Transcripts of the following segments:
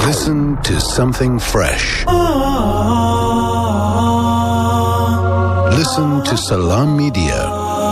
Listen to something fresh. Listen to Salam Media.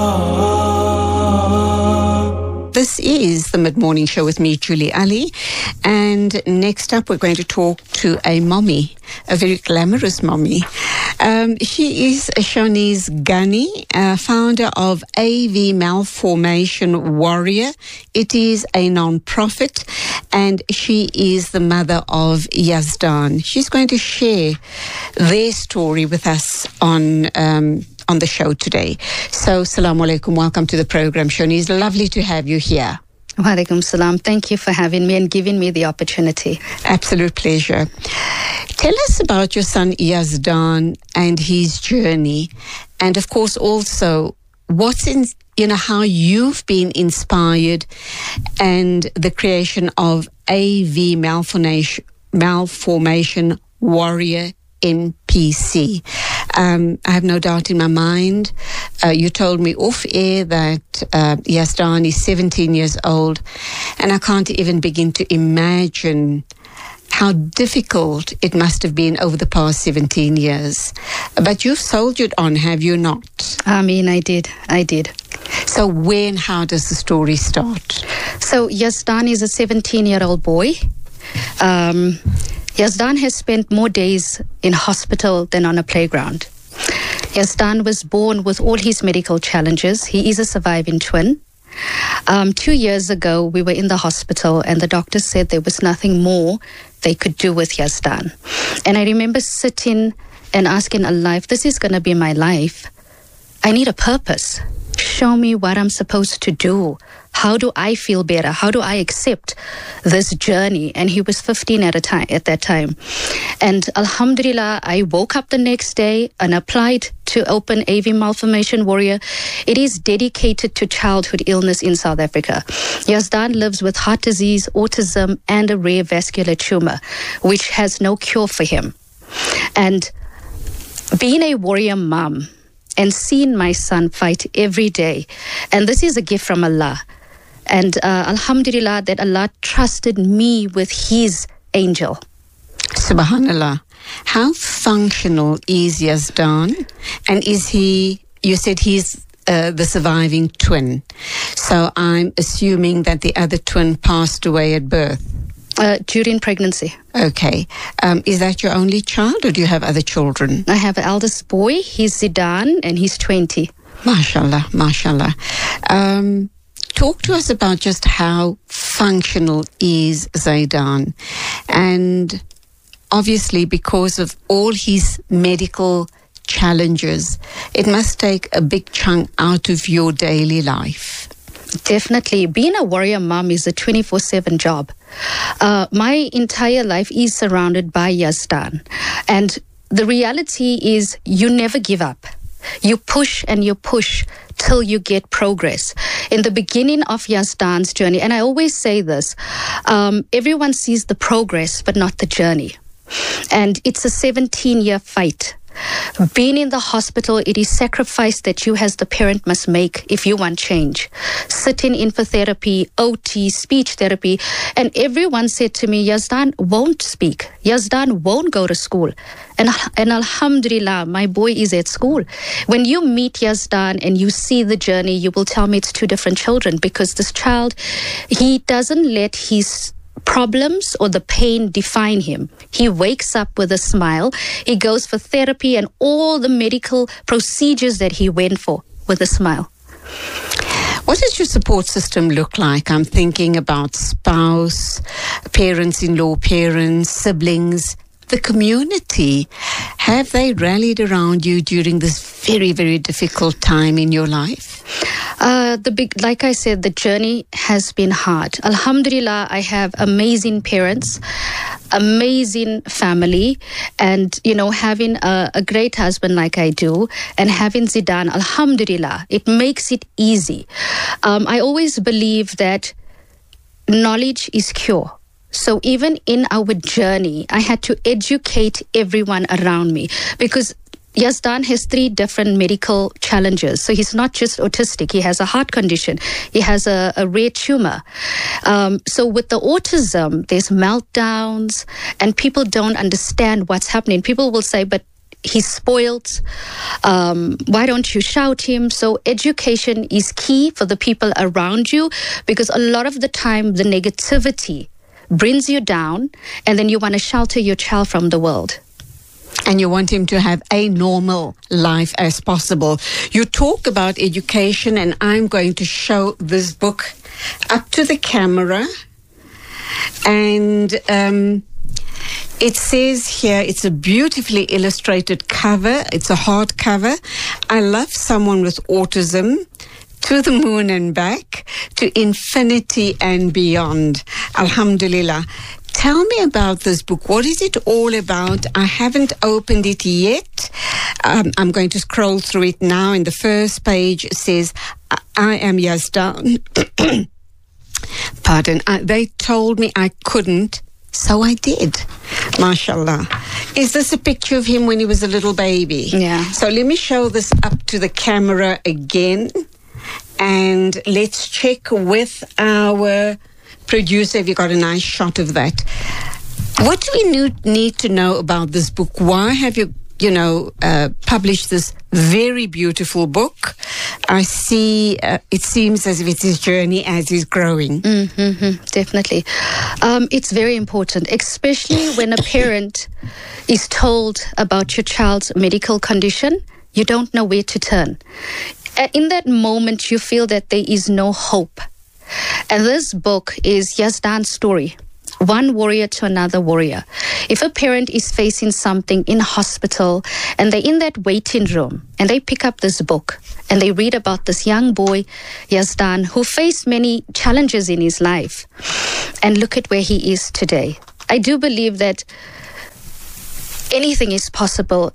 This is the Mid-Morning Show with me, Julie Ali. And next up, we're going to talk to a mommy, a very glamorous mommy. She is Shawnees Ghani, founder of AV Malformation Warrior. It is a non-profit, and she is the mother of Yazdan. She's going to share their story with us on the show today. So, Assalamu alaikum. Welcome to the program, Shawnees. Lovely to have you here. Wa alaikum salam. Thank you for having me and giving me the opportunity. Absolute pleasure. Tell us about your son Yazdan and his journey, and of course also what's in, how you've been inspired and the creation of AV Malformation Warrior NPC. I have no doubt in my mind, you told me off air that Yazdan is 17 years old, and I can't even begin to imagine how difficult it must have been over the past 17 years. But you've soldiered on, have you not? I did. So where and how does the story start? So Yazdan is a 17-year-old boy. Yazdan has spent more days in hospital than on a playground. Yazdan was born with all his medical challenges. He is a surviving twin. 2 years ago, we were in the hospital and the doctor said there was nothing more they could do with Yazdan. And I remember sitting and asking Allah, if this is going to be my life, I need a purpose. Show me what I'm supposed to do. How do I feel better? How do I accept this journey? And he was 15 at that time. And alhamdulillah, I woke up the next day and applied to open AV Malformation Warrior. It is dedicated to childhood illness in South Africa. Yazdan lives with heart disease, autism, and a rare vascular tumor, which has no cure for him. And being a warrior mom and seeing my son fight every day, and this is a gift from Allah. And alhamdulillah that Allah trusted me with his angel. Subhanallah. How functional is Yazdan? And is he, you said he's the surviving twin. So I'm assuming that the other twin passed away at birth. During pregnancy. Okay. Is that your only child or do you have other children? I have an eldest boy. He's Zidane and he's 20. MashaAllah, MashaAllah. Talk to us about just how functional is Zidane. And obviously because of all his medical challenges, it must take a big chunk out of your daily life. Definitely. Being a warrior mom is a 24/7 job. My entire life is surrounded by Yazdan. And the reality is you never give up. You push and you push till you get progress. In the beginning of Yazdan's journey, and I always say this, everyone sees the progress but not the journey. And it's a 17-year fight. Being in the hospital, it is sacrifice that you as the parent must make if you want change. Sitting in for therapy, OT, speech therapy, and everyone said to me, Yazdan won't speak. Yazdan won't go to school. And alhamdulillah, my boy is at school. When you meet Yazdan and you see the journey, you will tell me it's two different children because this child, he doesn't let his problems or the pain define him. He wakes up with a smile. He goes for therapy and all the medical procedures that he went for with a smile. What does your support system look like? I'm thinking about spouse, parents-in-law, parents, siblings, the community. Have they rallied around you during this very, very difficult time in your life? Like I said, the journey has been hard. Alhamdulillah, I have amazing parents, amazing family, and, having a great husband like I do, and having Zidane, alhamdulillah, it makes it easy. I always believe that knowledge is cure. So even in our journey, I had to educate everyone around me because Yazdan has 3 different medical challenges. So he's not just autistic. He has a heart condition. He has a rare tumor. So with the autism, there's meltdowns and people don't understand what's happening. People will say, but he's spoiled. Why don't you shout him? So education is key for the people around you, because a lot of the time the negativity brings you down and then you want to shelter your child from the world. And you want him to have a normal life as possible. You talk about education, and I'm going to show this book up to the camera. And it says here, it's a beautifully illustrated cover. It's a hardcover. I love someone with autism. To the moon and back, to infinity and beyond. Alhamdulillah. Tell me about this book. What is it all about? I haven't opened it yet. I'm going to scroll through it now. In the first page, it says, I am Yazdan. Pardon. They told me I couldn't, so I did. MashaAllah. Is this a picture of him when he was a little baby? Yeah. So let me show this up to the camera again. And let's check with our producer if you got a nice shot of that. What do we need to know about this book? Why have you published this very beautiful book? I see it seems as if it's his journey as he's growing. Definitely. It's very important, especially when a parent is told about your child's medical condition. You don't know where to turn. In that moment, you feel that there is no hope. And this book is Yazdan's story, one warrior to another warrior. If a parent is facing something in hospital and they're in that waiting room and they pick up this book and they read about this young boy, Yazdan, who faced many challenges in his life, and look at where he is today. I do believe that anything is possible,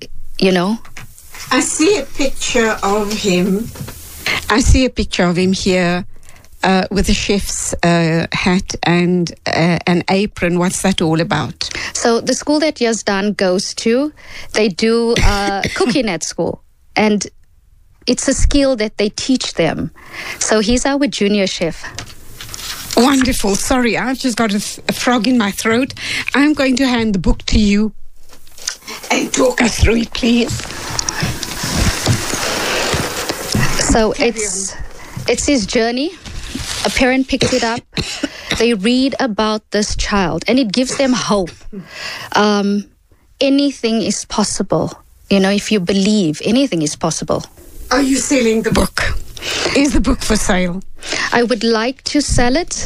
I see a picture of him. I see a picture of him here with a chef's hat and an apron. What's that all about? So the school that Yazdan goes to, they do cooking at school. And it's a skill that they teach them. So he's our junior chef. Wonderful. Sorry, I've just got a frog in my throat. I'm going to hand the book to you and talk us through it, please. So it's his journey. A parent picks it up. They read about this child, and it gives them hope. Anything is possible. If you believe, anything is possible. Are you selling the book? Is the book for sale? I would like to sell it,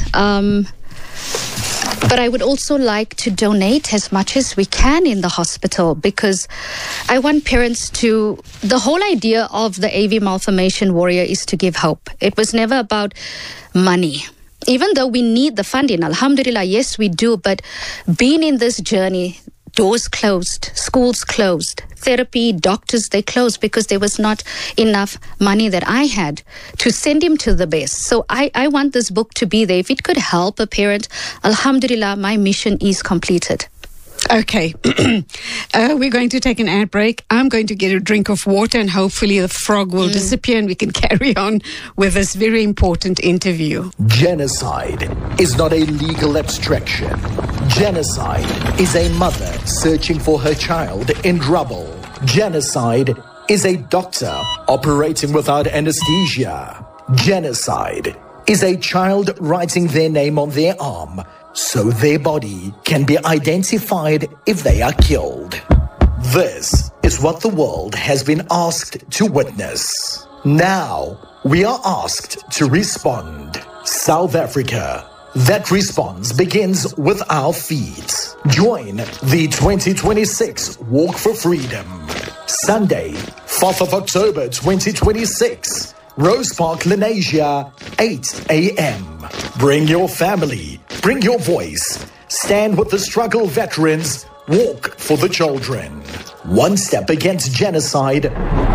but I would also like to donate as much as we can in the hospital, because I want parents to... The whole idea of the AV Malformation Warrior is to give hope. It was never about money. Even though we need the funding, alhamdulillah, yes, we do, but being in this journey, doors closed, schools closed, therapy, doctors, they closed because there was not enough money that I had to send him to the best. So I want this book to be there. If it could help a parent, alhamdulillah, my mission is completed. Okay. We're going to take an ad break. I'm going to get a drink of water, and hopefully the frog will disappear and we can carry on with this very important interview. Genocide is not a legal abstraction. Genocide is a mother searching for her child in rubble. Genocide is a doctor operating without anesthesia. Genocide is a child writing their name on their arm so their body can be identified if they are killed. This is what the world has been asked to witness. Now, we are asked to respond. South Africa. That response begins with our feet. Join the 2026 Walk for Freedom. Sunday, 4th of October 2026. Rose Park, Lenasia, 8 a.m. Bring your family, bring your voice. Stand with the struggle veterans. Walk for the children. One step against genocide.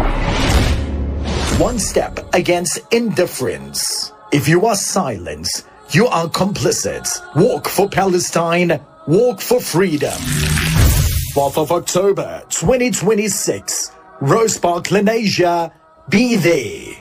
One step against indifference. If you are silent, you are complicit. Walk for Palestine. Walk for freedom. 4th of October 2026. Rosepark, Lenasia, be there.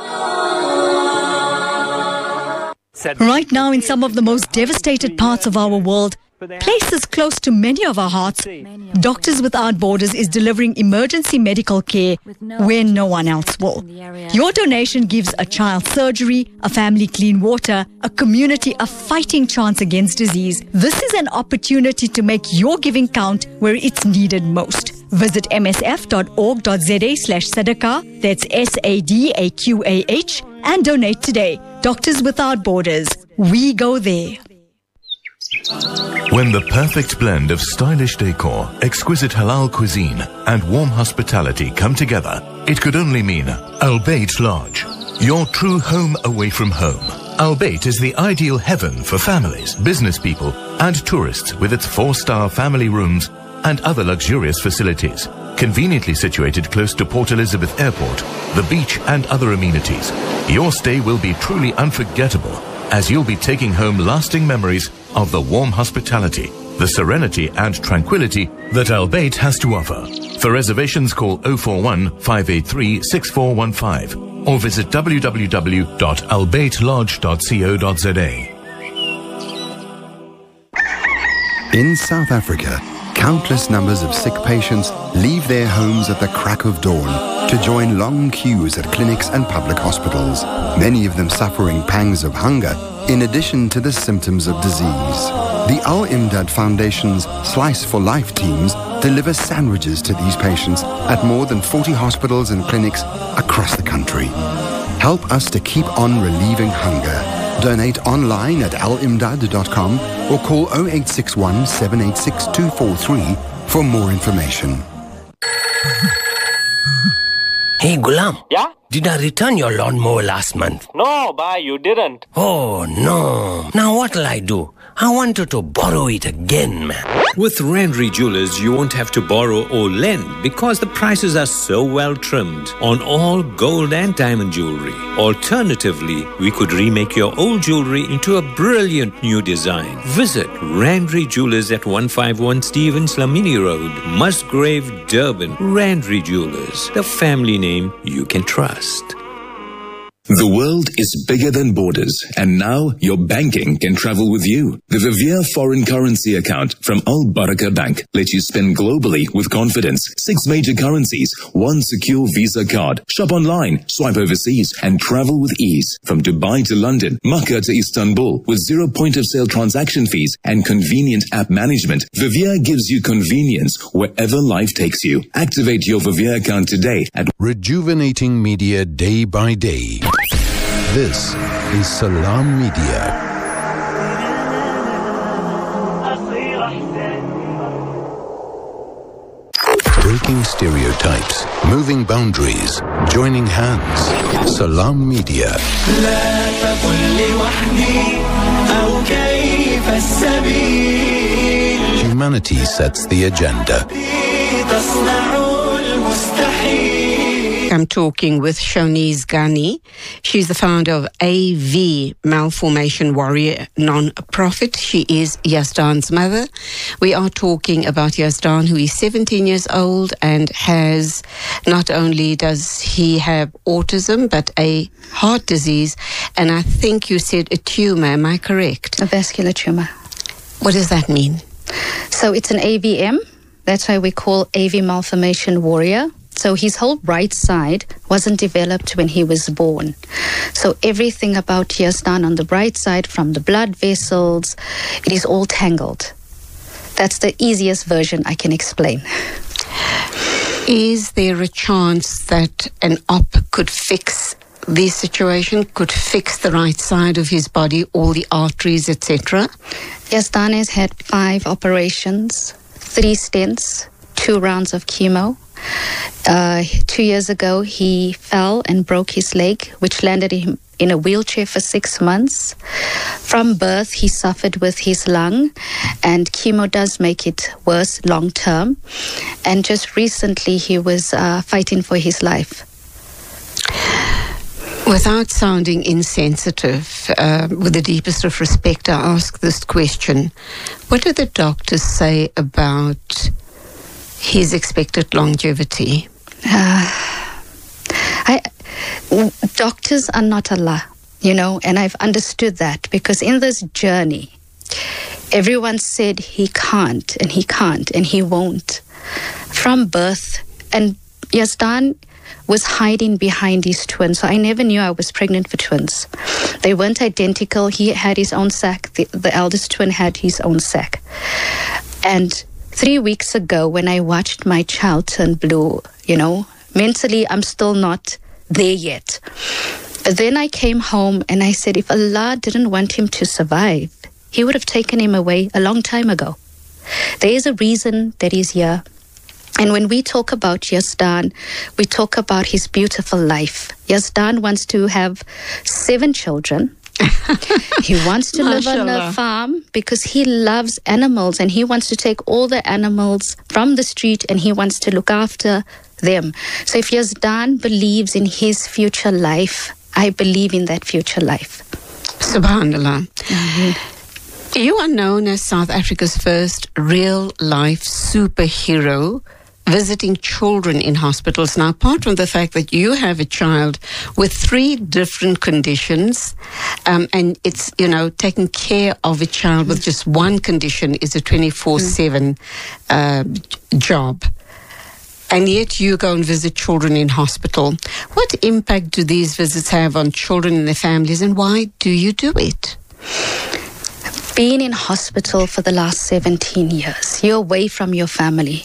Right now, in some of the most devastated parts of our world, places close to many of our hearts, Doctors Without Borders is delivering emergency medical care where no one else will. Your donation gives a child surgery, a family clean water, a community a fighting chance against disease. This is an opportunity to make your giving count where it's needed most. Visit msf.org.za/sadaqah, that's SADAQAH, and donate today. Doctors Without Borders. We go there. When the perfect blend of stylish decor, exquisite halal cuisine, and warm hospitality come together, it could only mean Al Bayt Lodge, your true home away from home. Al Bayt is the ideal heaven for families, business people, and tourists with its 4-star family rooms and other luxurious facilities. Conveniently situated close to Port Elizabeth Airport, the beach, and other amenities, your stay will be truly unforgettable, as you'll be taking home lasting memories of the warm hospitality, the serenity and tranquility that Al Bayt has to offer. For reservations, call 041 583 6415 or visit www.albaytlodge.co.za. In South Africa, countless numbers of sick patients leave their homes at the crack of dawn to join long queues at clinics and public hospitals, many of them suffering pangs of hunger in addition to the symptoms of disease. The Al Imdad Foundation's Slice for Life teams deliver sandwiches to these patients at more than 40 hospitals and clinics across the country. Help us to keep on relieving hunger. Donate online at alimdad.com or call 0861 786 243 for more information. Hey, Gulam. Yeah? Did I return your lawnmower last month? No, bhai, you didn't. Oh, no. Now what'll I do? I wanted to borrow it again, man. With Randry Jewelers, you won't have to borrow or lend because the prices are so well trimmed on all gold and diamond jewelry. Alternatively, we could remake your old jewelry into a brilliant new design. Visit Randry Jewelers at 151 Stevens Lamini Road, Musgrave, Durban. Randry Jewelers, the family name you can trust. The world is bigger than borders, and now your banking can travel with you. The Vivier Foreign Currency Account from Al Baraka Bank lets you spend globally with confidence. 6 major currencies, 1 secure Visa card. Shop online, swipe overseas, and travel with ease. From Dubai to London, Makkah to Istanbul, with 0 point-of-sale transaction fees and convenient app management, Vivier gives you convenience wherever life takes you. Activate your Vivier account today at Rejuvenating media day by day. This is Salam Media. Breaking stereotypes, moving boundaries, joining hands. Salam Media. Humanity sets the agenda. I'm talking with Shoniz Ghani. She's the founder of AV Malformation Warrior non-profit. She is Yazdan's mother. We are talking about Yazdan, who is 17 years old and has, not only does he have autism, but a heart disease. And I think you said a tumor. Am I correct? A vascular tumor. What does that mean? So it's an AVM. That's why we call AV Malformation Warrior. So his whole right side wasn't developed when he was born. So everything about Yazdan on the right side, from the blood vessels, it is all tangled. That's the easiest version I can explain. Is there a chance that an op could fix this situation, could fix the right side of his body, all the arteries, etc.? Yazdan has had 5 operations, 3 stents, 2 rounds of chemo. 2 years ago, he fell and broke his leg, which landed him in a wheelchair for 6 months. From birth, he suffered with his lung, and chemo does make it worse long term. And just recently, he was fighting for his life. Without sounding insensitive, with the deepest of respect, I ask this question. What do the doctors say about his expected longevity? Doctors are not Allah, and I've understood that, because in this journey, everyone said he can't, and he won't. From birth, and Yazdan was hiding behind his twins, so I never knew I was pregnant for twins. They weren't identical. He had his own sac. The eldest twin had his own sac. And 3 weeks ago, when I watched my child turn blue, mentally I'm still not there yet. But then I came home and I said, if Allah didn't want him to survive, he would have taken him away a long time ago. There is a reason that he's here. And when we talk about Yazdan, we talk about his beautiful life. Yazdan wants to have 7 children. He wants to live on a farm because he loves animals, and he wants to take all the animals from the street and he wants to look after them. So if Yazdan believes in his future life, I believe in that future life. Subhanallah. Mm-hmm. You are known as South Africa's first real-life superhero visiting children in hospitals. Now, apart from the fact that you have a child with 3 different conditions, and it's, taking care of a child with just one condition is a 24/7 job. And yet you go and visit children in hospital. What impact do these visits have on children and their families, and why do you do it? Being in hospital for the last 17 years, you're away from your family.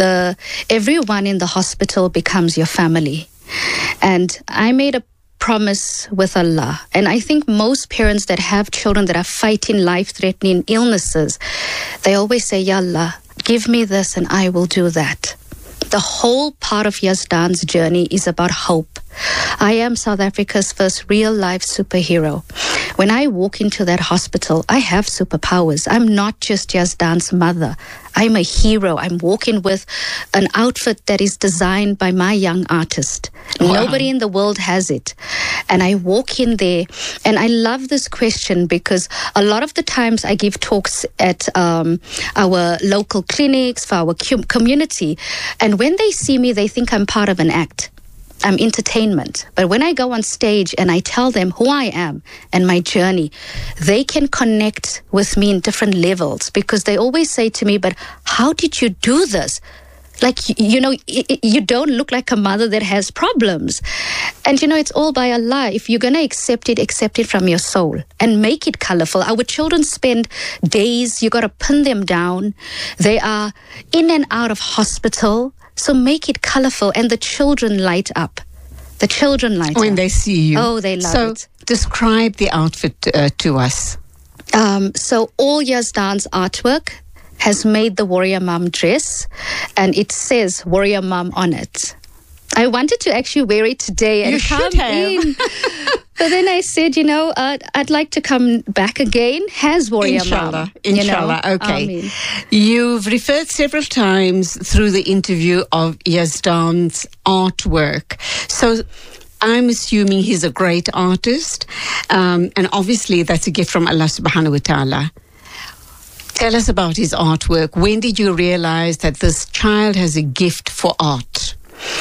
Everyone in the hospital becomes your family. And I made a promise with Allah. And I think most parents that have children that are fighting life-threatening illnesses, they always say, Ya Allah, give me this and I will do that. The whole part of Yazdan's journey is about hope. I am South Africa's first real-life superhero. When I walk into that hospital, I have superpowers. I'm not just Yazdan's mother. I'm a hero. I'm walking with an outfit that is designed by my young artist. Wow. Nobody in the world has it. And I walk in there, and I love this question because a lot of the times I give talks at our local clinics for our community, and when they see me, they think I'm part of an act. I'm entertainment. But when I go on stage and I tell them who I am and my journey, they can connect with me in different levels, because they always say to me, but how did you do this? Like, you don't look like a mother that has problems. And, it's all by Allah. If you're going to accept it from your soul and make it colorful. Our children spend days, you got to pin them down. They are in and out of hospital. So make it colorful, and the children light up. The children light up. When they see you. Oh, they love it. So describe the outfit to us. So all Yazdan's artwork has made the Warrior Mum dress, and it says Warrior Mum on it. I wanted to actually wear it today and come in. But then I said, I'd like to come back again. Has Warrior Mum. Inshallah. Okay. Ameen. You've referred several times through the interview of Yazdan's artwork. So I'm assuming he's a great artist. And obviously that's a gift from Allah subhanahu wa ta'ala. Tell us about his artwork. When did you realize that this child has a gift for art?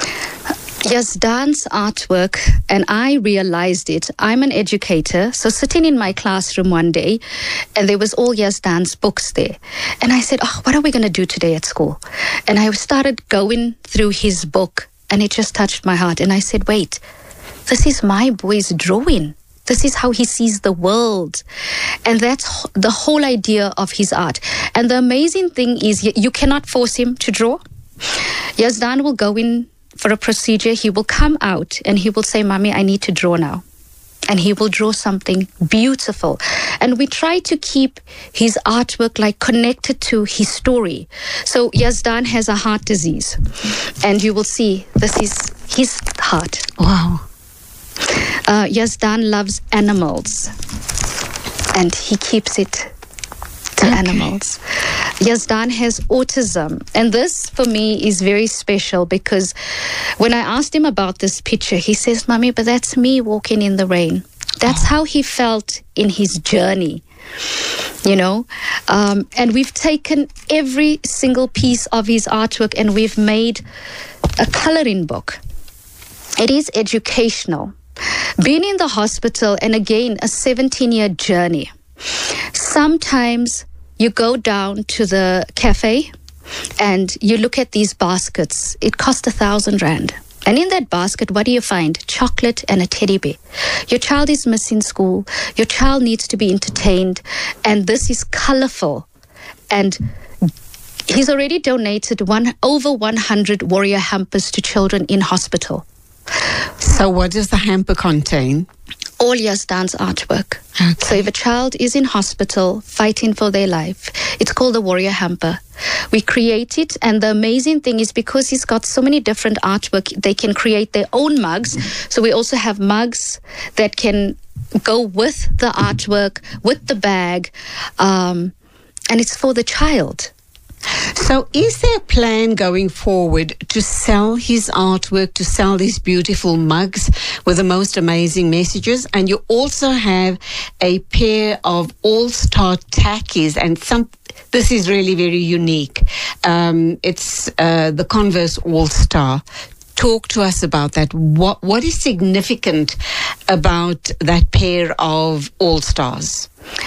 Yazdan's artwork, and I realized it. I'm an educator, so sitting in my classroom one day, and there was all Yazdan's books there. And I said, what are we going to do today at school? And I started going through his book, and it just touched my heart. And I said, wait, this is my boy's drawing. This is how he sees the world. And that's the whole idea of his art. And the amazing thing is you cannot force him to draw. Yazdan will go in for a procedure. He will come out and he will say, Mommy, I need to draw now. And he will draw something beautiful. And we try to keep his artwork connected to his story. So Yazdan has a heart disease. And you will see this is his heart. Wow. Yazdan loves animals, and he keeps it to animals. Yazdan has autism, and this for me is very special because when I asked him about this picture, he says, Mommy, but that's me walking in the rain. That's how he felt in his journey. you know. And we've taken every single piece of his artwork and we've made a coloring book. It is educational. Being in the hospital, and again, a 17-year journey. Sometimes you go down to the cafe and you look at these baskets. It costs 1,000 rand. And in that basket, what do you find? Chocolate and a teddy bear. Your child is missing school. Your child needs to be entertained. And this is colorful. And he's already donated over 100 warrior hampers to children in hospital. So what does the hamper contain? All Yazdan's artwork. Okay. So if a child is in hospital fighting for their life, it's called the Warrior Hamper. We create it, and the amazing thing is because he's got so many different artwork, they can create their own mugs. So we also have mugs that can go with the artwork, with the bag, and it's for the child. So is there a plan going forward to sell his artwork, to sell these beautiful mugs with the most amazing messages? And you also have a pair of all-star tackies, and this is really very unique. It's the Converse All-Star. Talk to us about that. What is significant about that pair of All-Stars?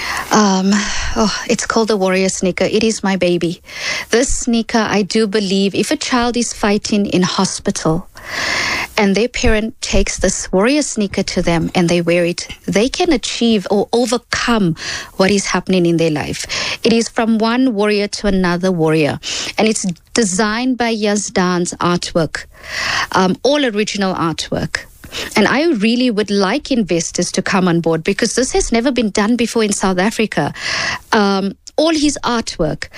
It's called the Warrior Sneaker. It is my baby. This sneaker, I do believe, if a child is fighting in hospital and their parent takes this Warrior Sneaker to them and they wear it, they can achieve or overcome what is happening in their life. It is from one warrior to another warrior, and it's designed by Yazdan's artwork, all original artwork. And I really would like investors to come on board because this has never been done before in South Africa. All his artwork,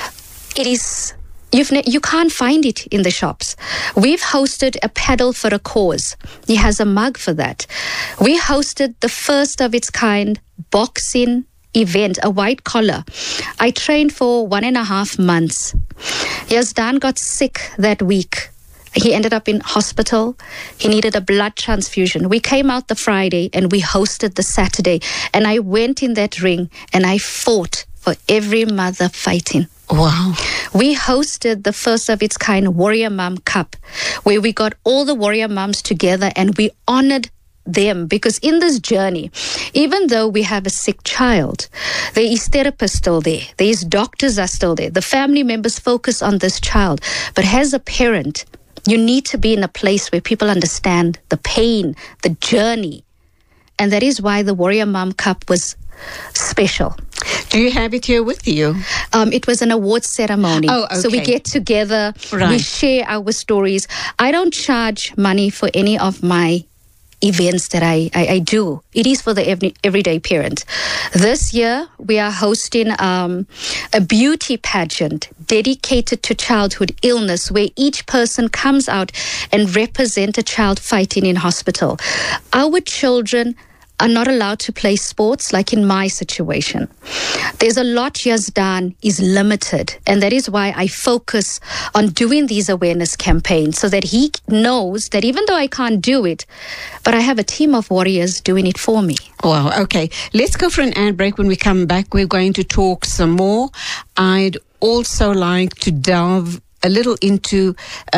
it is, you can't find it in the shops. We've hosted a paddle for a cause. He has a mug for that. We hosted the first of its kind boxing event, a white collar. I trained for 1.5 months. Yazdan got sick that week. He ended up in hospital. He needed a blood transfusion. We came out the Friday and we hosted the Saturday. And I went in that ring and I fought for every mother fighting. Wow. We hosted the first of its kind Warrior Mom Cup, where we got all the warrior moms together and we honored them, because in this journey, even though we have a sick child, there is therapists still there, there is doctors are still there, the family members focus on this child. But as a parent, you need to be in a place where people understand the pain, the journey. And that is why the Warrior Mom Cup was special. Do you have it here with you? It was an awards ceremony. Oh, okay. So we get together, we share our stories. I don't charge money for any of my events that I do. It is for the everyday parent. This year, we are hosting a beauty pageant dedicated to childhood illness, where each person comes out and represents a child fighting in hospital. Our children are not allowed to play sports like in my situation. There's a lot Yazdan is limited, and that is why I focus on doing these awareness campaigns, so that he knows that even though I can't do it, but I have a team of warriors doing it for me. Wow, okay. Let's go for an ad break. When we come back, we're going to talk some more. I'd also like to delve a little into,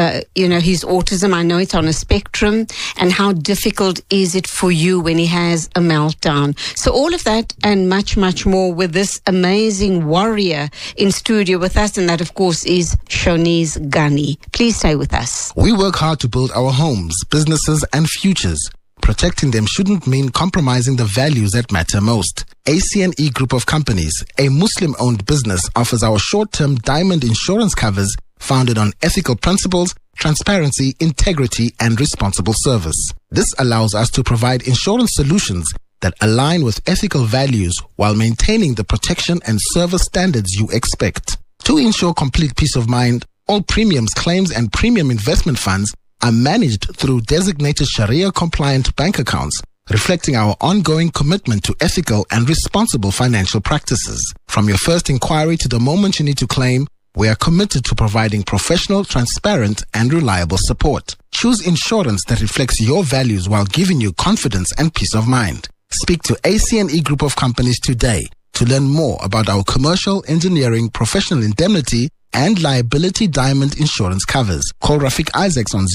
his autism. I know it's on a spectrum, and how difficult is it for you when he has a meltdown. So all of that and much, much more with this amazing warrior in studio with us, and that, of course, is Shonice Gunny. Please stay with us. We work hard to build our homes, businesses, and futures. Protecting them shouldn't mean compromising the values that matter most. ACNE Group of Companies, a Muslim-owned business, offers our short-term diamond insurance covers founded on ethical principles, transparency, integrity, and responsible service. This allows us to provide insurance solutions that align with ethical values while maintaining the protection and service standards you expect. To ensure complete peace of mind, all premiums, claims, and premium investment funds are managed through designated Sharia-compliant bank accounts, reflecting our ongoing commitment to ethical and responsible financial practices. From your first inquiry to the moment you need to claim, we are committed to providing professional, transparent, and reliable support. Choose insurance that reflects your values while giving you confidence and peace of mind. Speak to ACNE Group of Companies today To learn more about our commercial, engineering, professional indemnity, and liability diamond insurance covers, call Rafiq Isaacs on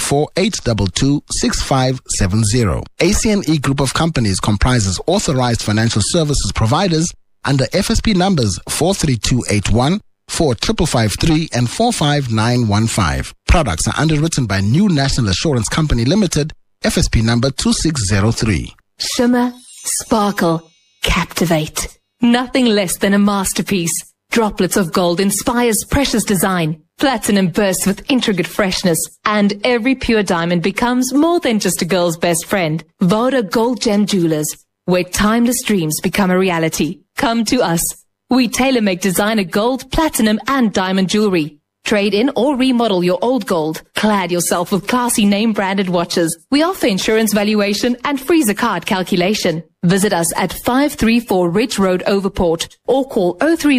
084-822-6570. ACNE Group of Companies comprises authorized financial services providers under FSP numbers 43281, 4553 and 45915. Products are underwritten by New National Assurance Company Limited, FSP number 2603. Shimmer, sparkle, captivate. Nothing less than a masterpiece. Droplets of gold inspires precious design. Platinum bursts with intricate freshness. And every pure diamond becomes more than just a girl's best friend. Voda Gold Gem Jewelers, where timeless dreams become a reality. Come to us. We tailor-make designer gold, platinum, and diamond jewelry. Trade in or remodel your old gold. Clad yourself with classy name-branded watches. We offer insurance valuation and freezer card calculation. Visit us at 534 Ridge Road, Overport, or call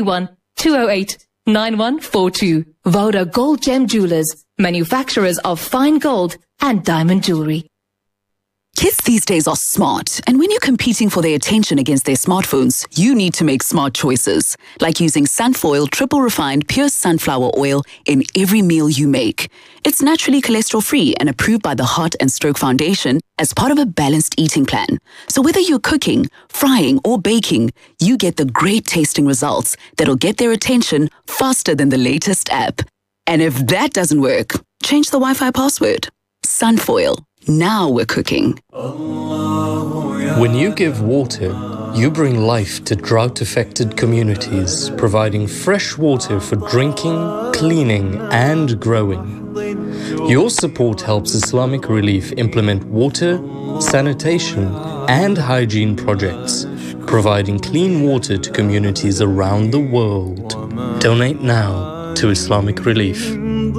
031-208-9142. Voda Gold Gem Jewelers, manufacturers of fine gold and diamond jewelry. Kids these days are smart, and when you're competing for their attention against their smartphones, you need to make smart choices, like using Sunfoil Triple Refined Pure Sunflower Oil in every meal you make. It's naturally cholesterol-free and approved by the Heart and Stroke Foundation as part of a balanced eating plan. So whether you're cooking, frying, or baking, you get the great tasting results that'll get their attention faster than the latest app. And if that doesn't work, change the Wi-Fi password. Sunfoil. Now we're cooking. When you give water, you bring life to drought-affected communities, providing fresh water for drinking, cleaning, and growing. Your support helps Islamic Relief implement water, sanitation, and hygiene projects, providing clean water to communities around the world. Donate now to Islamic Relief.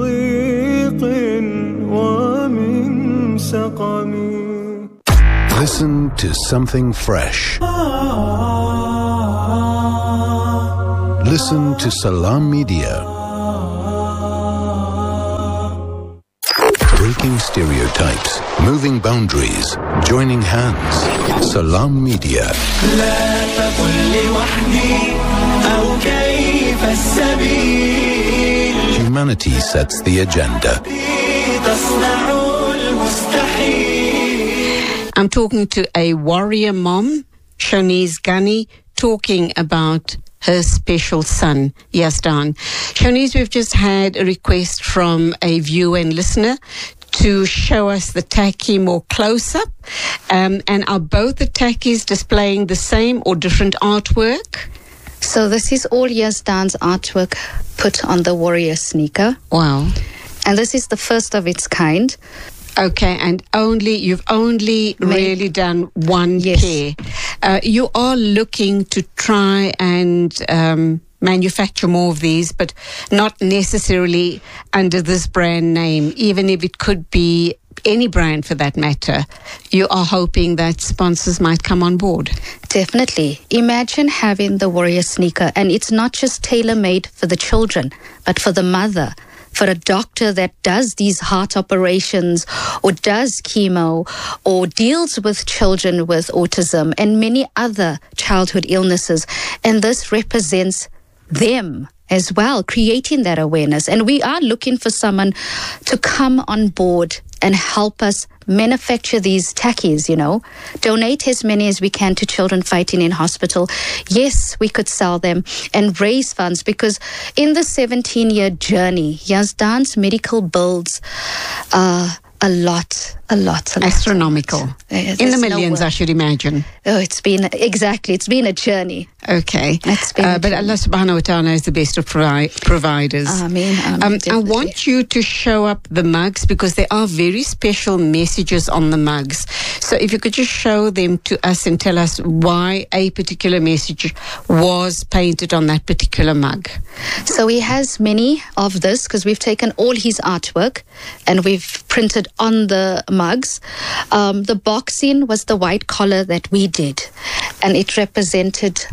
Listen to something fresh. Listen to Salam Media. Breaking stereotypes, moving boundaries, joining hands. Salam Media. Humanity sets the agenda. I'm talking to a warrior mom, Shonice Gunny, talking about her special son, Yazdan. Shonice, we've just had a request from a viewer and listener to show us the tacky more close-up. And are both the tackies displaying the same or different artwork? So this is all Yazdan's artwork put on the warrior sneaker. Wow. And this is the first of its kind. Okay, and you've only really done one pair. You are looking to try and manufacture more of these, but not necessarily under this brand name, even if it could be any brand for that matter. You are hoping that sponsors might come on board. Definitely. Imagine having the warrior sneaker, and it's not just tailor-made for the children, but for the mother, for a doctor that does these heart operations or does chemo or deals with children with autism and many other childhood illnesses. And this represents them as well, creating that awareness. And we are looking for someone to come on board and help us manufacture these tackies, donate as many as we can to children fighting in hospital. Yes, we could sell them and raise funds, because in the 17-year journey, Yazdan's medical bills are a lot. Astronomical. In the millions, I should imagine. Oh, it's been a journey. Okay. But Allah subhanahu wa ta'ala is the best of providers. Ameen. I want you to show up the mugs, because there are very special messages on the mugs. So if you could just show them to us and tell us why a particular message was painted on that particular mug. So he has many of this, because we've taken all his artwork and we've printed on the mugs. The boxing was the white collar that we did, and it represented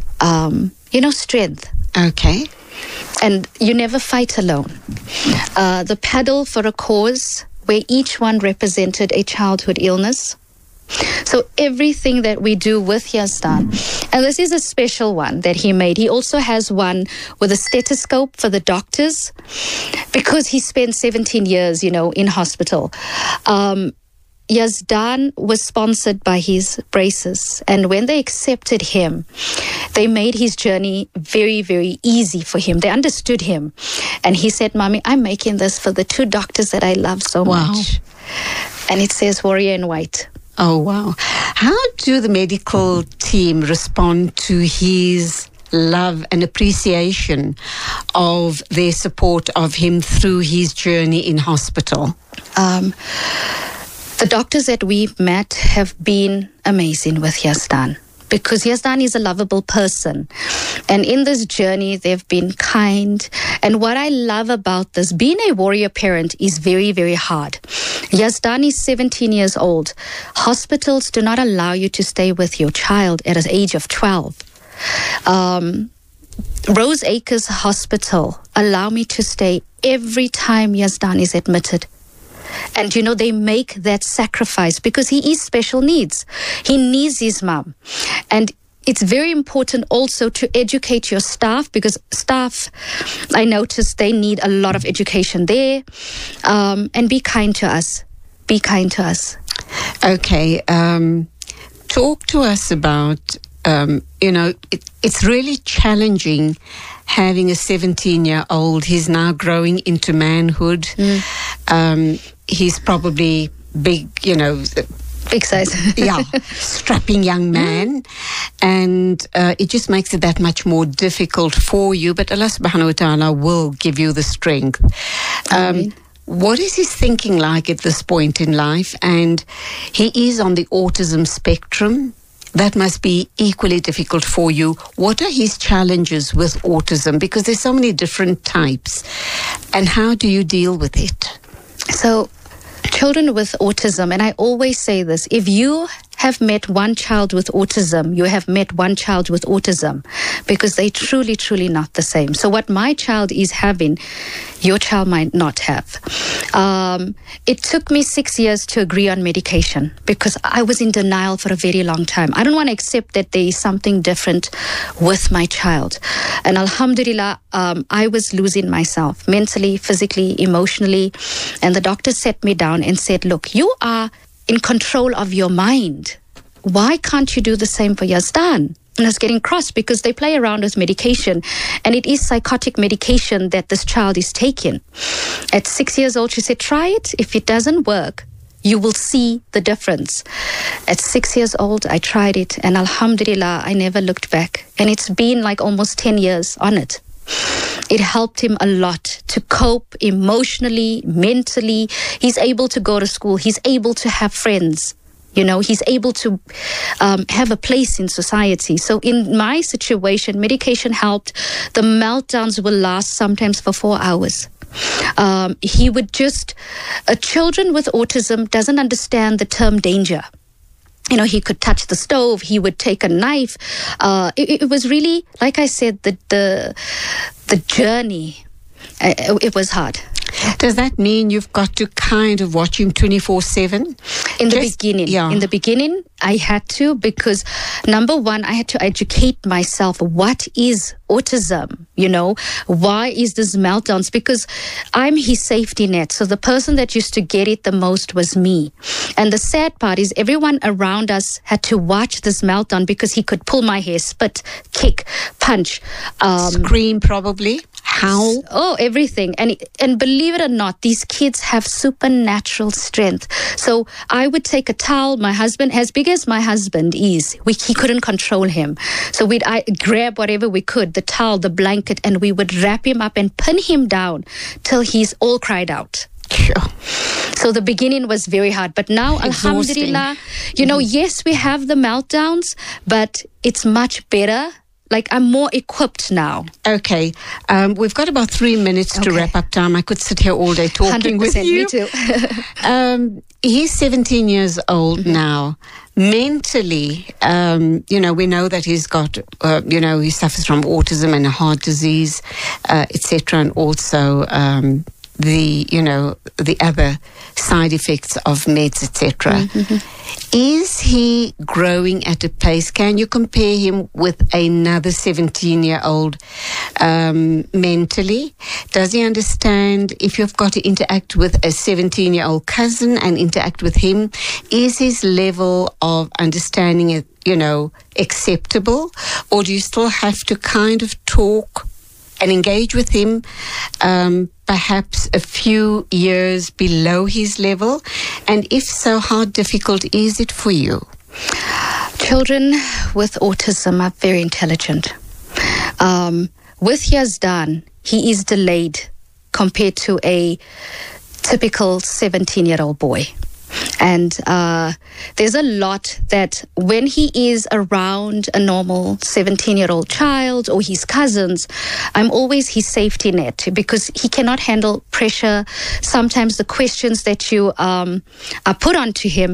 strength. Okay. And you never fight alone. The paddle for a cause, where each one represented a childhood illness. So everything that we do with Yazdan, and this is a special one that he made. He also has one with a stethoscope for the doctors, because he spent 17 years, in hospital. Yazdan was sponsored by his braces, and when they accepted him, they made his journey very, very easy for him. They understood him. And he said, "Mommy, I'm making this for the 2 doctors that I love so much." And it says Warrior in White. Oh, wow. How do the medical team respond to his love and appreciation of their support of him through his journey in hospital? The doctors that we've met have been amazing with Yazdan, because Yazdan is a lovable person. And in this journey, they've been kind. And what I love about this, being a warrior parent is very, very hard. Yazdan is 17 years old. Hospitals do not allow you to stay with your child at the age of 12. Rose Acres Hospital allow me to stay every time Yazdan is admitted. And, they make that sacrifice because he is special needs. He needs his mom. And it's very important also to educate your staff, because staff, I noticed they need a lot of education there. And be kind to us. Be kind to us. Okay. Talk to us about, it's really challenging having a 17-year-old. He's now growing into manhood. He's probably big, big size. Yeah, strapping young man. And it just makes it that much more difficult for you. But Allah subhanahu wa ta'ala will give you the strength. What is his thinking like at this point in life? And he is on the autism spectrum. That must be equally difficult for you. What are his challenges with autism? Because there's so many different types. And how do you deal with it? So, children with autism, and I always say this, if you have met one child with autism, you have met one child with autism, because they truly, truly not the same. So what my child is having, your child might not have. It took me 6 years to agree on medication, because I was in denial for a very long time. I don't want to accept that there is something different with my child. And alhamdulillah, I was losing myself mentally, physically, emotionally. And the doctor sat me down and said, "Look, you are in control of your mind. Why can't you do the same for Yazdan?" And I was getting cross because they play around with medication, and it is psychotic medication that this child is taking. At 6 years old, she said, "Try it. If it doesn't work, you will see the difference." At 6 years old, I tried it, and alhamdulillah, I never looked back. And it's been like almost 10 years on it. It helped him a lot to cope emotionally, mentally. He's able to go to school. He's able to have friends. He's able to have a place in society. So in my situation, medication helped. The meltdowns will last sometimes for 4 hours. He would children with autism doesn't understand the term danger. He could touch the stove. He would take a knife. It was really, like I said, the journey. It was hard. Does that mean you've got to kind of watch him 24/7? In the beginning, I had to, because number one, I had to educate myself. What is autism? Why is this meltdowns? Because I'm his safety net. So the person that used to get it the most was me. And the sad part is everyone around us had to watch this meltdown, because he could pull my hair, spit, kick, punch, scream, probably howl. Oh, everything. And believe it or not, these kids have supernatural strength. So I would take a towel. My husband, as big as my husband is, he couldn't control him. So I grab whatever we could, the towel, the blanket, and we would wrap him up and pin him down till he's all cried out. Sure. So the beginning was very hard, but now, exhausting. Alhamdulillah, yes, we have the meltdowns, but it's much better. Like, I'm more equipped now. Okay. We've got about 3 minutes to wrap up time. I could sit here all day talking 100%, with you. Me too. He's 17 years old now. Mentally, we know that he's got, he suffers from autism and a heart disease, etc., and also the other side effects of meds, etc. Is he growing at a pace? Can you compare him with another 17-year-old mentally? Does he understand if you've got to interact with a 17-year-old cousin and interact with him? Is his level of understanding, acceptable? Or do you still have to kind of talk and engage with him perhaps a few years below his level? And if so, how difficult is it for you? Children with autism are very intelligent. With Yazdan, he is delayed compared to a typical 17-year-old boy. And there's a lot that when he is around a normal 17-year-old child or his cousins, I'm always his safety net because he cannot handle pressure. Sometimes the questions that you are put onto him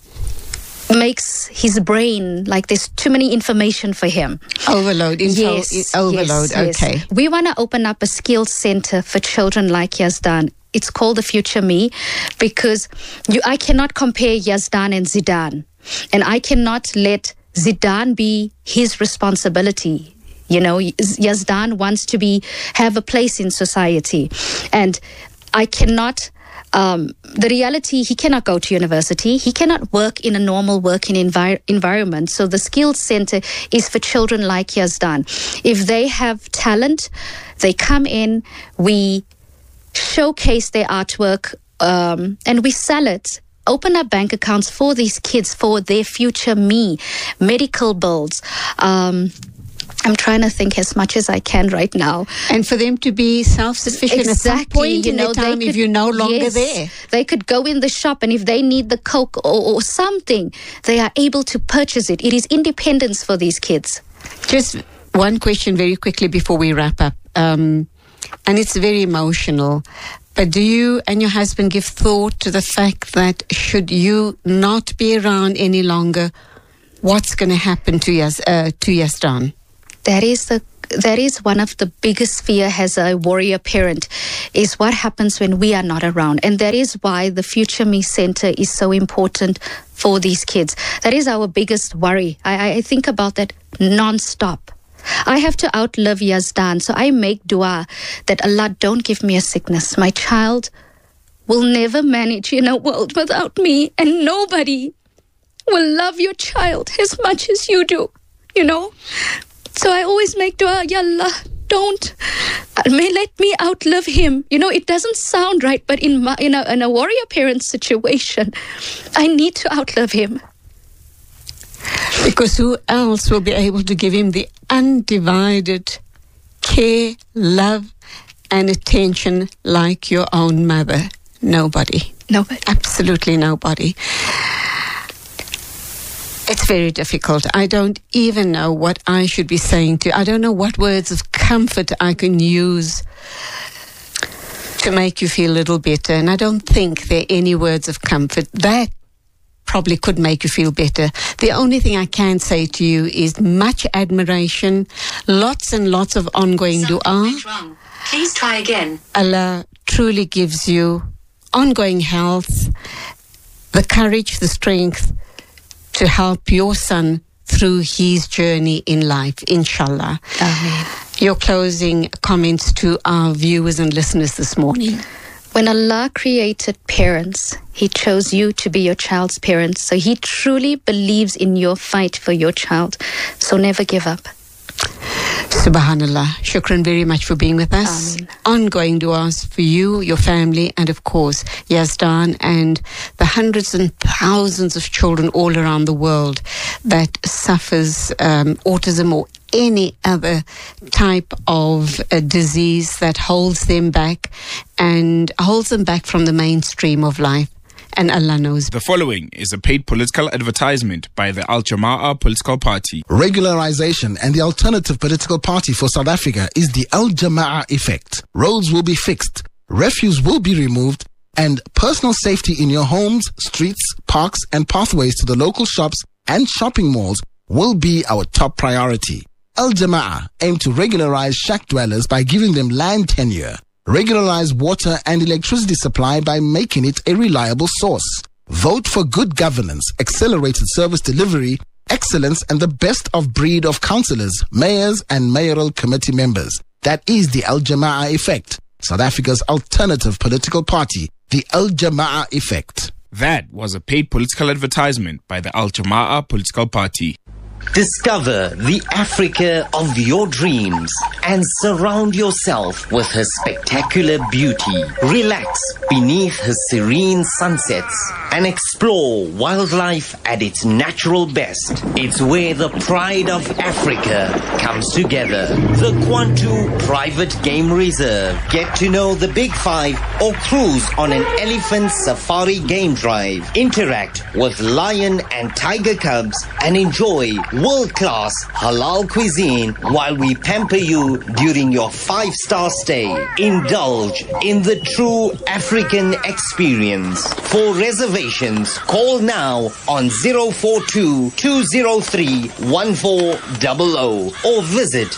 makes his brain like there's too many information for him. Overload. Overload. Yes. Okay. We want to open up a skills center for children like Yazdan. It's called the Future Me because I cannot compare Yazdan and Zidane. And I cannot let Zidane be his responsibility. Yazdan wants to have a place in society. And I cannot... the reality, he cannot go to university. He cannot work in a normal working environment. So the skills center is for children like Yazdan. If they have talent, they come in, we showcase their artwork, and we sell it. Open up bank accounts for these kids for their future me, medical bills. I'm trying to think as much as I can right now. And for them to be self-sufficient at some point in the time if you're no longer there. They could go in the shop and if they need the Coke or something, they are able to purchase it. It is independence for these kids. Just one question very quickly before we wrap up. And it's very emotional. But do you and your husband give thought to the fact that should you not be around any longer, what's going to happen to Yazdan? That is one of the biggest fear as a warrior parent is what happens when we are not around. And that is why the Future Me Center is so important for these kids. That is our biggest worry. I think about that non-stop. I have to outlive Yazdan, so I make dua that Allah don't give me a sickness. My child will never manage in a world without me, and nobody will love your child as much as you do, So I always make dua, Ya Allah, let me outlive him. It doesn't sound right, but in a warrior parent situation, I need to outlive him. Because who else will be able to give him the undivided care, love, and attention like your own mother? Nobody. Absolutely nobody. It's very difficult. I don't even know what I should be saying to you. I don't know what words of comfort I can use to make you feel a little better. And I don't think there are any words of comfort that probably could make you feel better. The only thing I can say to you is much admiration, lots and lots of ongoing dua. Please try again. Allah truly gives you ongoing health, the courage, the strength to help your son through his journey in life, inshallah. Amen. Your closing comments to our viewers and listeners this morning. When Allah created parents, He chose you to be your child's parents. So He truly believes in your fight for your child. So never give up. Subhanallah. Shukran very much for being with us. Ameen. Ongoing duas for you, your family, and of course, Yazdan and the hundreds and thousands of children all around the world that suffers autism or any other type of disease that holds them back from the mainstream of life. And Allah knows. The following is a paid political advertisement by the Al Jama'ah political party. Regularization and the alternative political party for South Africa is the Al Jama'ah effect. Roads will be fixed, refuse will be removed, and personal safety in your homes, streets, parks, and pathways to the local shops and shopping malls will be our top priority. Al Jama'ah aim to regularize shack dwellers by giving them land tenure. Regularize water and electricity supply by making it a reliable source. Vote for good governance, accelerated service delivery, excellence, and the best of breed of councillors, mayors, and mayoral committee members. That is the Al Jama'ah Effect, South Africa's alternative political party, the Al Jama'ah Effect. That was a paid political advertisement by the Al Jama'ah political party. Discover the Africa of your dreams and surround yourself with her spectacular beauty. Relax beneath her serene sunsets and explore wildlife at its natural best. It's where the pride of Africa comes together. The Kwantu Private Game Reserve. Get to know the Big Five or cruise on an elephant safari game drive. Interact with lion and tiger cubs and enjoy world-class halal cuisine while we pamper you during your 5-star stay. Indulge in the true African experience. For reservations, call now on 042-203-1400 or visit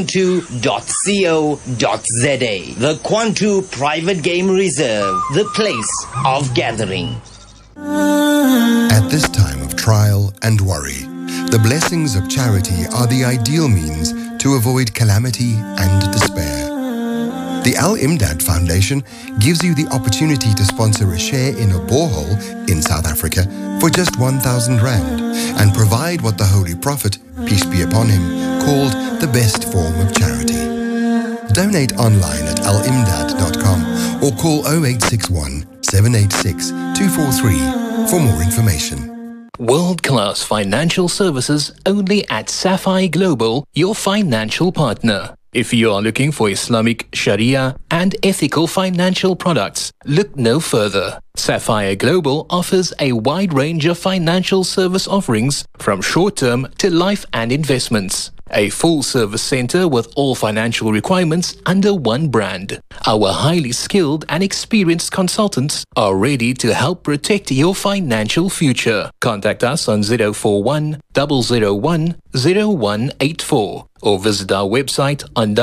kwantu.co.za. The Kwantu Private Game Reserve, the place of gathering. At this time of trial and worry, the blessings of charity are the ideal means to avoid calamity and despair. The Al Imdad Foundation gives you the opportunity to sponsor a share in a borehole in South Africa for just 1,000 rand and provide what the Holy Prophet, peace be upon him, called the best form of charity. Donate online at alimdad.com or call 0861 786 243 for more information. World-class financial services only at Sapphire Global, your financial partner. If you are looking for Islamic, Sharia and ethical financial products, look no further. Sapphire Global offers a wide range of financial service offerings from short-term to life and investments. A full-service center with all financial requirements under one brand. Our highly skilled and experienced consultants are ready to help protect your financial future. Contact us on 041 001 0184 or visit our website on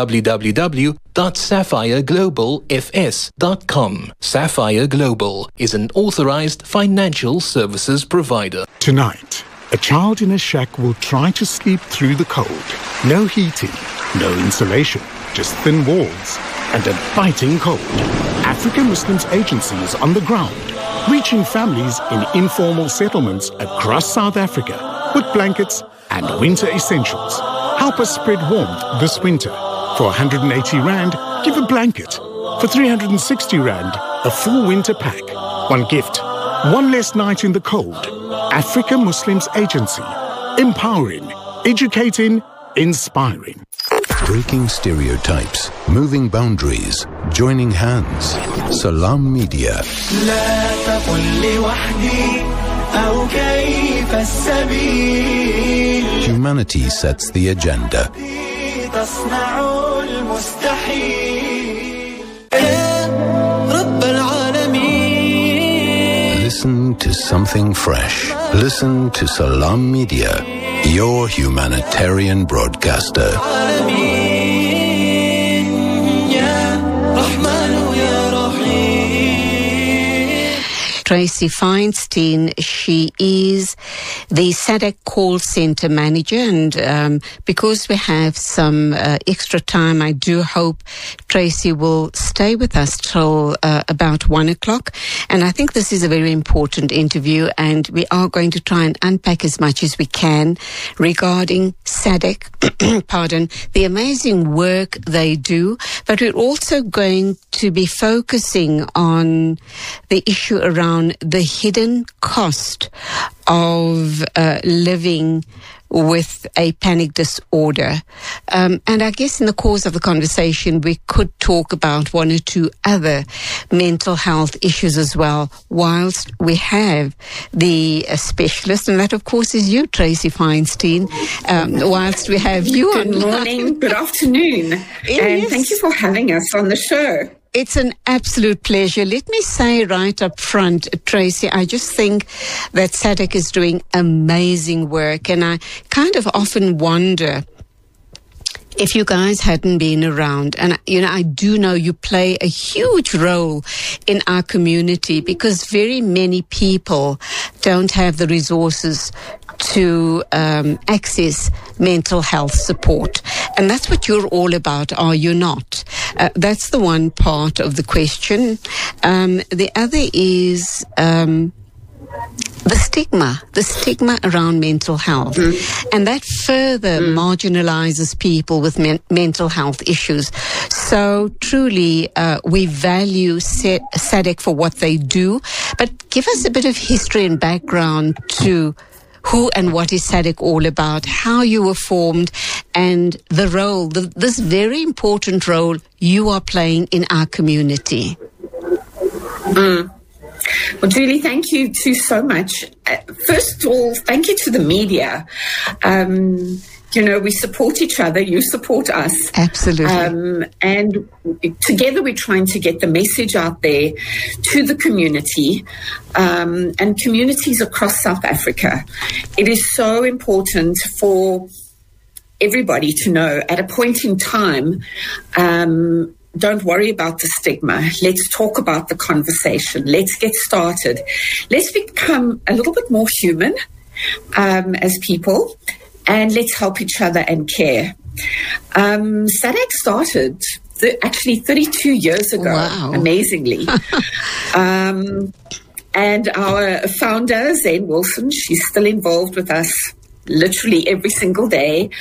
www.sapphireglobalfs.com. Sapphire Global is an authorized financial services provider. Tonight, a child in a shack will try to sleep through the cold. No heating, no insulation, just thin walls and a biting cold. African Muslims Agency is on the ground, reaching families in informal settlements across South Africa with blankets and winter essentials. Help us spread warmth this winter. For 180 Rand, give a blanket. For 360 Rand, a full winter pack. One gift, one less night in the cold. Africa Muslims Agency. Empowering, educating, inspiring. Breaking stereotypes, moving boundaries, joining hands. Salam Media. Humanity sets the agenda. Listen to something fresh. Listen to Salam Media, your humanitarian broadcaster. Tracy Feinstein, she is the SADC call center manager, and because we have some extra time, I do hope Tracy will stay with us till about 1 o'clock. And I think this is a very important interview, and we are going to try and unpack as much as we can regarding SADC, pardon, the amazing work they do, but we're also going to be focusing on the issue around the hidden cost of living with a panic disorder. And I guess in the course of the conversation, we could talk about one or two other mental health issues as well, whilst we have the specialist, and that, of course, is you, Tracy Feinstein, whilst we have you on. Good morning, good afternoon, and thank you for having us on the show. It's an absolute pleasure. Let me say right up front, Tracy, I just think that SADC is doing amazing work, and I kind of often wonder if you guys hadn't been around, and I do know you play a huge role in our community because very many people don't have the resources to access mental health support. And that's what you're all about, are you not? That's the one part of the question. The other is the stigma around mental health. And that further marginalizes people with mental health issues. So truly, we value SADC for what they do. But give us a bit of history and background to who and what is SADC all about, how you were formed, and the role, this very important role you are playing in our community. Well, Julie, thank you so much. First of all, thank you to the media. We support each other. You support us. Absolutely. And together we're trying to get the message out there to the community and communities across South Africa. It is so important for everybody to know at a point in time, don't worry about the stigma. Let's talk about the conversation. Let's get started. Let's become a little bit more human as people, and let's help each other and care. SADC started actually 32 years ago, amazingly. And our founder, Zane Wilson, she's still involved with us literally every single day.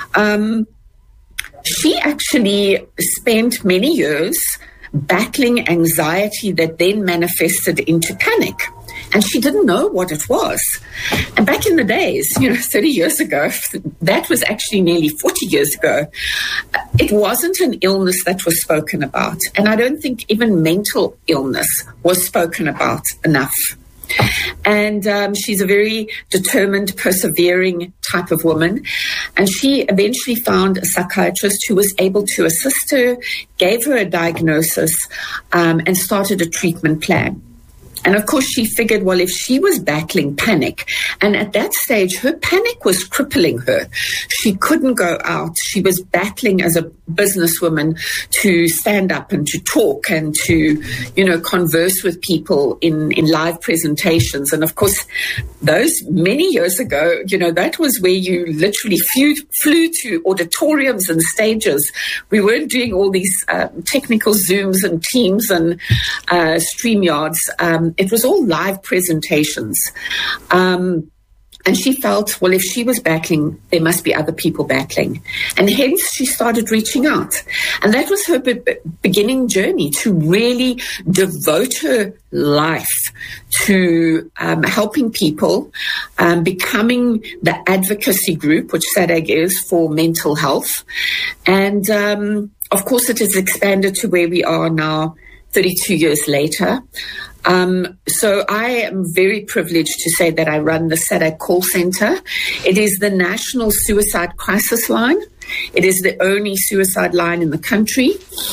She actually spent many years battling anxiety that then manifested into panic. And she didn't know what it was. And back in the days, 30 years ago, that was actually nearly 40 years ago, it wasn't an illness that was spoken about. And I don't think even mental illness was spoken about enough. And she's a very determined, persevering type of woman. And she eventually found a psychiatrist who was able to assist her, gave her a diagnosis, and started a treatment plan. And of course, she figured, well, if she was battling panic, and at that stage, her panic was crippling her. She couldn't go out. She was battling as a businesswoman to stand up and to talk and to, converse with people in live presentations. And of course, those many years ago, that was where you literally flew to auditoriums and stages. We weren't doing all these technical Zooms and Teams and StreamYards. It was all live presentations. And she felt, well, if she was battling, there must be other people battling. And hence she started reaching out. And that was her beginning journey, to really devote her life to helping people, becoming the advocacy group, which SADC is, for mental health. And of course, it has expanded to where we are now, 32 years later. So I am very privileged to say that I run the SADC call center. It is the national suicide crisis line. It is the only suicide line in the country.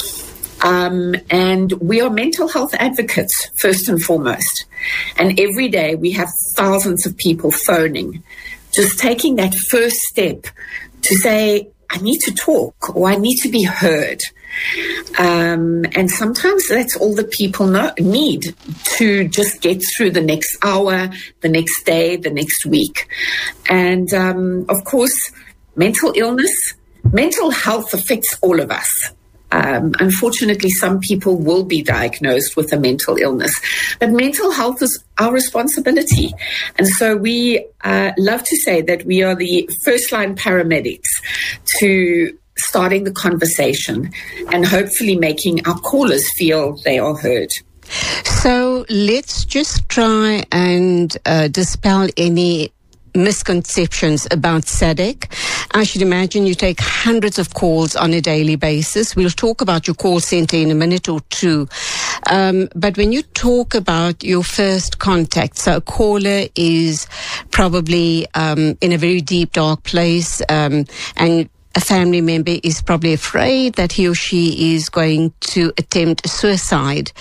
And we are mental health advocates, first and foremost. And every day we have thousands of people phoning, just taking that first step to say, I need to talk, or I need to be heard. And sometimes that's all that people need to just get through the next hour, the next day, the next week. And of course, mental health affects all of us. Unfortunately, some people will be diagnosed with a mental illness, but mental health is our responsibility. And so we love to say that we are the first-line paramedics to starting the conversation and hopefully making our callers feel they are heard. So let's just try and dispel any misconceptions about SADC. I should imagine you take hundreds of calls on a daily basis. We'll talk about your call center in a minute or two. But when you talk about your first contact, so a caller is probably in a very deep, dark place, and a family member is probably afraid that he or she is going to attempt suicide,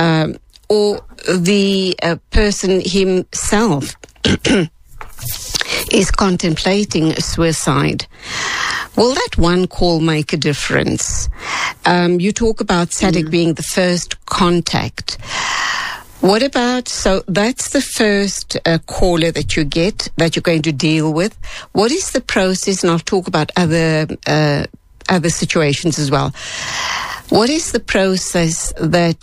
or the person himself is contemplating suicide. Will that one call make a difference? You talk about SADC being the first contact. What about, so that's the first caller that you get, that you're going to deal with. What is the process? And I'll talk about other situations as well. What is the process that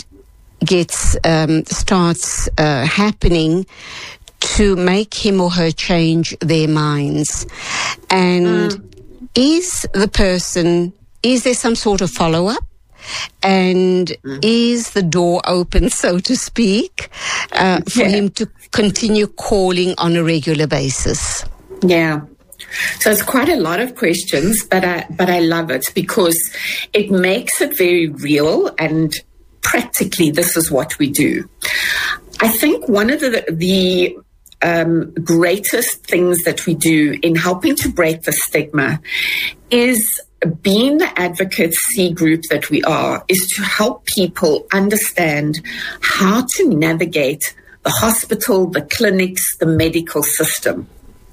starts happening to make him or her change their minds? And is there some sort of follow-up? And is the door open, so to speak, for him to continue calling on a regular basis? Yeah. So it's quite a lot of questions, but I love it because it makes it very real, and practically this is what we do. I think one of the greatest things that we do in helping to break the stigma is, being the advocacy group that we are, is to help people understand how to navigate the hospital, the clinics, the medical system.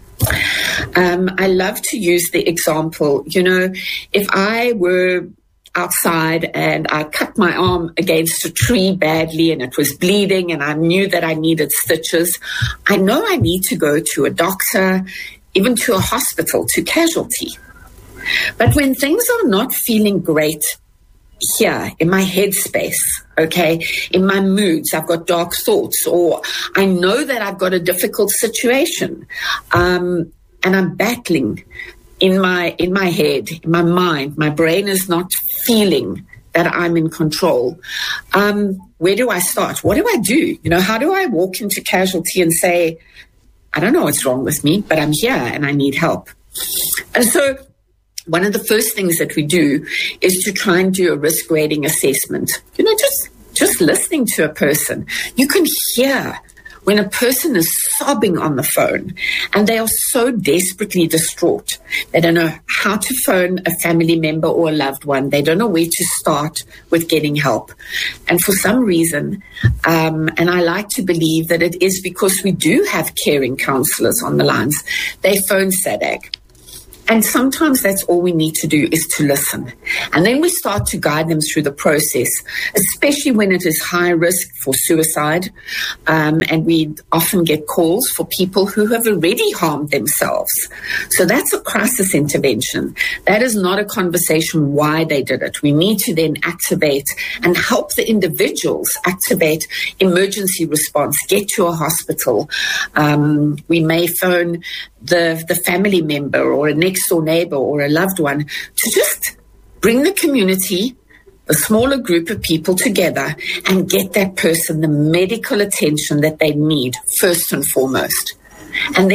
I love to use the example, if I were outside and I cut my arm against a tree badly and it was bleeding and I knew that I needed stitches, I know I need to go to a doctor, even to a hospital, to casualty. But when things are not feeling great here in my headspace, okay, in my moods, I've got dark thoughts, or I know that I've got a difficult situation, and I'm battling in my head, in my mind, my brain is not feeling that I'm in control. Where do I start? What do I do? How do I walk into casualty and say, I don't know what's wrong with me, but I'm here and I need help? And so one of the first things that we do is to try and do a risk rating assessment. Just listening to a person, you can hear when a person is sobbing on the phone and they are so desperately distraught. They don't know how to phone a family member or a loved one. They don't know where to start with getting help. And for some reason, and I like to believe that it is because we do have caring counselors on the lines, they phone SADC. And sometimes that's all we need to do, is to listen. And then we start to guide them through the process, especially when it is high risk for suicide. And we often get calls for people who have already harmed themselves. So that's a crisis intervention. That is not a conversation why they did it. We need to then activate and help the individuals activate emergency response, get to a hospital. We may phone the family member or a next door neighbor or a loved one to just bring the community, the smaller group of people together and get that person the medical attention that they need first and foremost. And then